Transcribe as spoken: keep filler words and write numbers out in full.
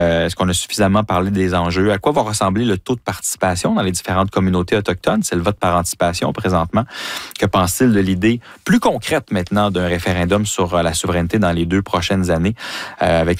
Euh, est-ce qu'on a suffisamment parlé des enjeux? À quoi va ressembler le taux de participation dans les différentes communautés autochtones? C'est le vote par anticipation présentement. Que pense-t-il de l'idée plus concrète maintenant d'un référendum sur la souveraineté dans les deux prochaines années, euh, avec